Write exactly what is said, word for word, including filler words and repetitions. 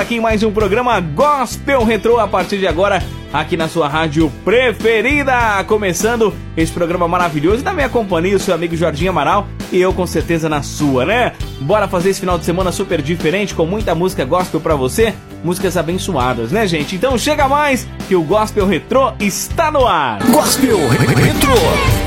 Aqui em mais um programa Gospel Retrô, a partir de agora, aqui na sua rádio preferida. Começando esse programa maravilhoso e também acompanha o seu amigo Jorginho Amaral e eu com certeza na sua, né? Bora fazer esse final de semana super diferente, com muita música gospel pra você, músicas abençoadas, né, gente? Então chega mais, que o Gospel Retrô está no ar. Gospel Retrô.